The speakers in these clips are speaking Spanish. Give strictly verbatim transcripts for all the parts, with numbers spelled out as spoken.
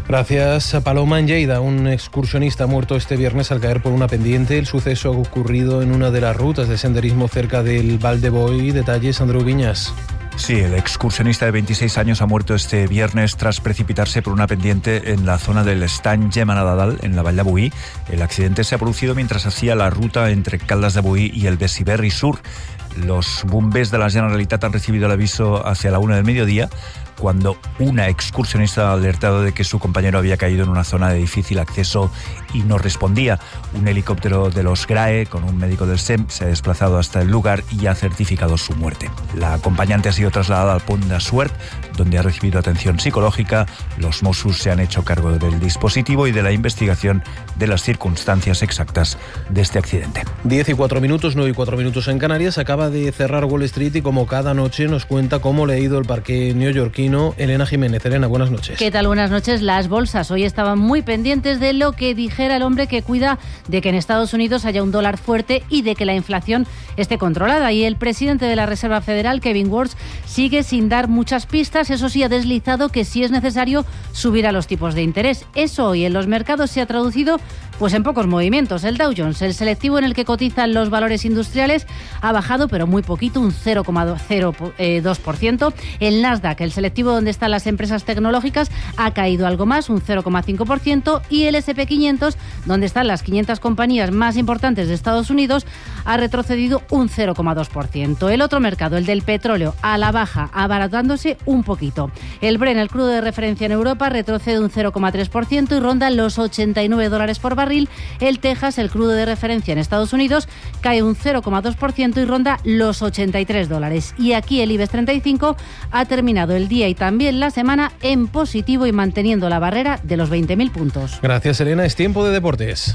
Gracias. Paloma, en Lleida, un excursionista muerto este viernes al caer por una pendiente. El suceso ha ocurrido en una de las rutas de senderismo cerca del Val de Boí. Detalles, Andreu Viñas. Sí, el excursionista de veintiséis años ha muerto este viernes tras precipitarse por una pendiente en la zona del Estany Gémena-Dadal, en la Vall de Boí. El accidente se ha producido mientras hacía la ruta entre Caldas de Boí y el Besiberri Sur. Los bombers de la Generalitat han recibido el aviso hacia la una del mediodía, cuando una excursionista ha alertado de que su compañero había caído en una zona de difícil acceso y no respondía. Un helicóptero de los GRAE con un médico del S E M se ha desplazado hasta el lugar y ha certificado su muerte. La acompañante ha sido trasladada al Pont de Suert, donde ha recibido atención psicológica. Los Mossos se han hecho cargo del dispositivo y de la investigación de las circunstancias exactas de este accidente. diez y cuatro minutos, nueve y cuatro minutos en Canarias. Acaba de cerrar Wall Street y como cada noche nos cuenta cómo le ha ido el parque neoyorquino Elena Jiménez. Elena, buenas noches. ¿Qué tal? Buenas noches. Las bolsas hoy estaban muy pendientes de lo que dijera el hombre que cuida de que en Estados Unidos haya un dólar fuerte y de que la inflación esté controlada. Y el presidente de la Reserva Federal, Kevin Warsh, sigue sin dar muchas pistas. Eso sí, ha deslizado que si es necesario subir a los tipos de interés. Eso hoy en los mercados se ha traducido pues en pocos movimientos. El Dow Jones, el selectivo en el que cotizan los valores industriales, ha bajado pero muy poquito, un cero coma cero dos por ciento. El Nasdaq, el selectivo donde están las empresas tecnológicas, ha caído algo más, un cero coma cinco por ciento, y el ese and pe quinientos, donde están las quinientas compañías más importantes de Estados Unidos, ha retrocedido un cero coma dos por ciento. El otro mercado, el del petróleo, a la baja, abaratándose un poquito. El Brent, el crudo de referencia en Europa, retrocede un cero coma tres por ciento y ronda los ochenta y nueve dólares por barril. El Texas, el crudo de referencia en Estados Unidos, cae un cero coma dos por ciento y ronda los ochenta y tres dólares. Y aquí el IBEX treinta y cinco ha terminado el día y también la semana en positivo y manteniendo la barrera de los veinte mil puntos. Gracias, Elena. Es tiempo de deportes.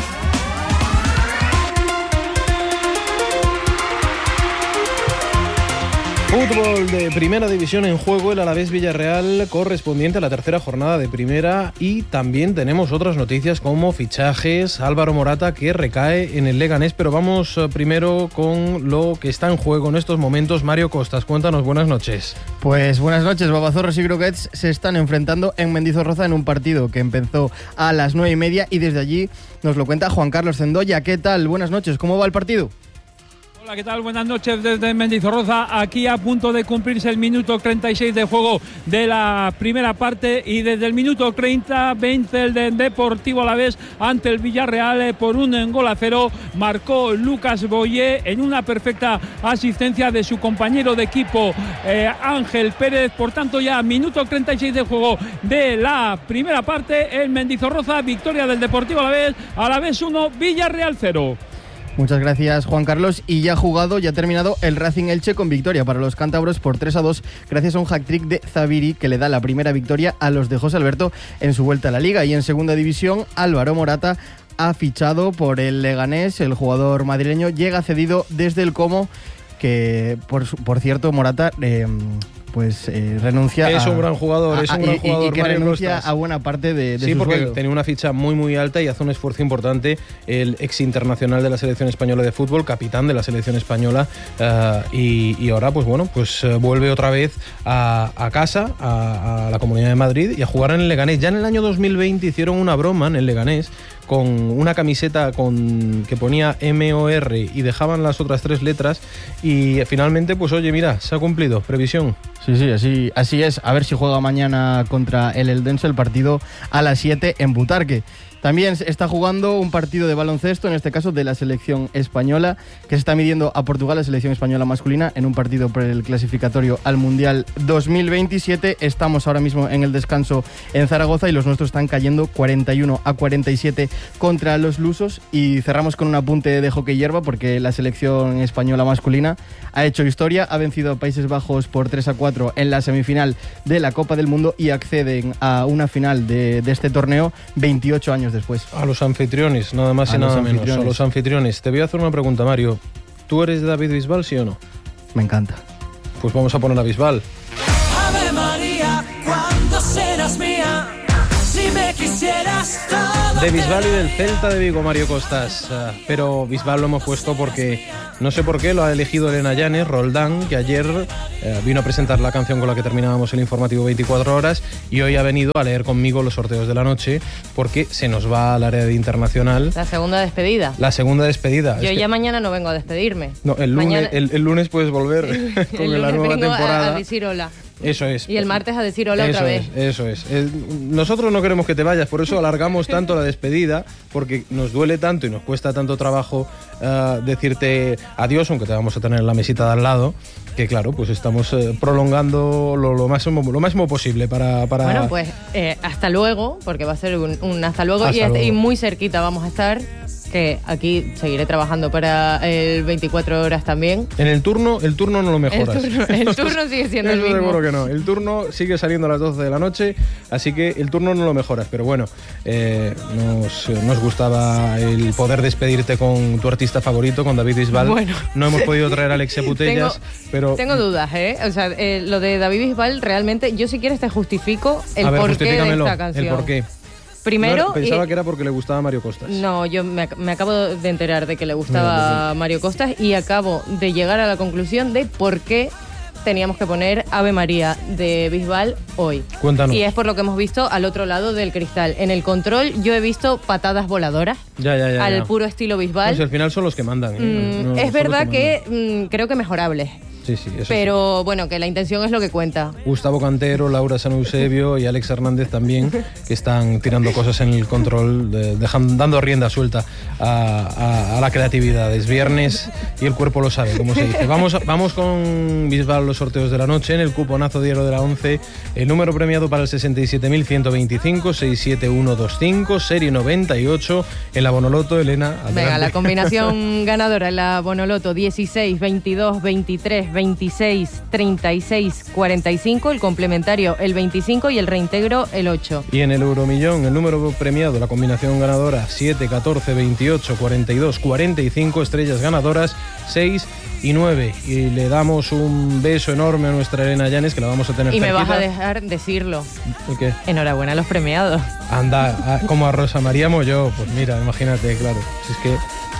Fútbol de primera división en juego, el Alavés Villarreal correspondiente a la tercera jornada de primera, y también tenemos otras noticias como fichajes, Álvaro Morata que recae en el Leganés, pero vamos primero con lo que está en juego en estos momentos. Mario Costas, cuéntanos, buenas noches. Pues buenas noches. Babazorros y Croquets se están enfrentando en Mendizorroza en un partido que empezó a las nueve y media y desde allí nos lo cuenta Juan Carlos Zendoya. ¿Qué tal? Buenas noches, ¿cómo va el partido? Hola, ¿qué tal? Buenas noches desde Mendizorroza, aquí a punto de cumplirse el minuto treinta y seis de juego de la primera parte, y desde el minuto treinta vence el de Deportivo Alavés ante el Villarreal por un gol a cero. Marcó Lucas Boyé en una perfecta asistencia de su compañero de equipo eh, Ángel Pérez. Por tanto, ya minuto treinta y seis de juego de la primera parte en Mendizorroza, victoria del Deportivo Alavés, Alavés uno, Villarreal cero. Muchas gracias, Juan Carlos. Y ya ha jugado, ya ha terminado el Racing Elche con victoria para los cántabros por tres a dos, gracias a un hat-trick de Zaviri que le da la primera victoria a los de José Alberto en su vuelta a la Liga. Y en segunda división, Álvaro Morata ha fichado por el Leganés. El jugador madrileño llega cedido desde el Como, que por, por cierto, Morata... Eh, pues eh, renuncia es a... un gran jugador, a, es un gran y, jugador. Y que Mario renuncia Costas. a buena parte de, de sí, su porque sueldo. Tenía una ficha muy muy alta y hace un esfuerzo importante el ex internacional de la selección española de fútbol, capitán de la selección española, uh, y, y ahora pues bueno, pues uh, vuelve otra vez a, a casa, a, a la Comunidad de Madrid, y a jugar en el Leganés. Ya en el año dos mil veinte hicieron una broma en el Leganés con una camiseta con que ponía M O R y dejaban las otras tres letras, y finalmente pues oye, mira, se ha cumplido, previsión. Sí, sí, así, así es. A ver si juega mañana contra el Eldense, el partido a las siete en Butarque. También está jugando un partido de baloncesto, en este caso de la selección española, que se está midiendo a Portugal, la selección española masculina, en un partido por el clasificatorio al Mundial dos mil veintisiete. Estamos ahora mismo en el descanso en Zaragoza y los nuestros están cayendo cuarenta y uno a cuarenta y siete contra los lusos. Y cerramos con un apunte de hockey hierba, porque la selección española masculina ha hecho historia, ha vencido a Países Bajos por tres a cuatro en la semifinal de la Copa del Mundo y acceden a una final de, de este torneo veintiocho años después. A los anfitriones, nada más y nada menos. A los anfitriones. Te voy a hacer una pregunta, Mario. ¿Tú eres de David Bisbal, sí o no? Me encanta. Pues vamos a poner a Bisbal. Ave María, cuando serás mía, si me quisieras todo. De Bisbal y del Celta de Vigo, Mario Costas. Uh, pero Bisbal lo hemos puesto porque no sé por qué lo ha elegido Elena Llanes, Roldán, que ayer uh, vino a presentar la canción con la que terminábamos el informativo veinticuatro horas y hoy ha venido a leer conmigo los sorteos de la noche porque se nos va al área de internacional. La segunda despedida. La segunda despedida. Yo es ya que... mañana no vengo a despedirme. No, el lunes, mañana... el, el lunes puedes volver con el la lunes nueva vengo temporada. A, a decir hola. Eso es. Y el martes a decir hola eso otra vez. Es, eso es. Eh, nosotros no queremos que te vayas, por eso alargamos tanto la despedida, porque nos duele tanto y nos cuesta tanto trabajo uh, decirte adiós, aunque te vamos a tener en la mesita de al lado, que claro, pues estamos eh, prolongando lo, lo, máximo, lo máximo posible para... para... Bueno, pues eh, hasta luego, porque va a ser un, un hasta luego, hasta y, luego. y muy cerquita vamos a estar, que aquí seguiré trabajando para el veinticuatro horas también. En el turno, el turno no lo mejoras. El turno, el turno sigue siendo el Eso mismo. seguro que no. El turno sigue saliendo a las doce de la noche, así que el turno no lo mejoras. Pero bueno, eh, nos, nos gustaba el poder despedirte con tu artista favorito, con David Bisbal. Bueno. No hemos podido traer a Alexia Putellas, tengo, pero... Tengo dudas, ¿eh? O sea, eh, lo de David Bisbal, realmente, yo si quieres te justifico el a ver, porqué de justifícamelo, esta canción. el porqué. Primero... No, pensaba y, que era porque le gustaba Mario Costas. No, yo me, me acabo de enterar de que le gustaba no, Mario Costas y acabo de llegar a la conclusión de por qué teníamos que poner Ave María de Bisbal hoy. Cuéntanos. Y es por lo que hemos visto al otro lado del cristal. En el control yo he visto patadas voladoras. Ya, ya, ya. Al ya. puro estilo Bisbal. Pues al final son los que mandan. ¿eh? Mm, no, es son verdad los que, que que mm, creo que mejorables. Sí, sí, eso Pero sí. Bueno, que la intención es lo que cuenta. Gustavo Cantero, Laura San Eusebio y Alex Hernández también, que están tirando cosas en el control, de, dejan, dando rienda suelta a, a, a la creatividad. Es viernes y el cuerpo lo sabe, como se dice. Vamos, vamos con Bisbal, los sorteos de la noche. En el cuponazo diario de la once, el número premiado para el sesenta y siete mil ciento veinticinco, seis siete uno dos cinco, serie noventa y ocho. En la Bonoloto, Elena, adelante. Venga, la combinación ganadora en la Bonoloto: dieciséis, veintidós, veintitrés, veintiséis, treinta y seis, cuarenta y cinco, el complementario el veinticinco y el reintegro el ocho. Y en el Euromillón, el número premiado, la combinación ganadora siete, catorce, veintiocho, cuarenta y dos, cuarenta y cinco, estrellas ganadoras seis y nueve. Y le damos un beso enorme a nuestra Elena Llanes, que la vamos a tener Y me cerquita. vas a dejar decirlo. ¿El qué? Enhorabuena a los premiados. Anda, a, como a Rosa María Molló, pues mira, imagínate, claro. Si es que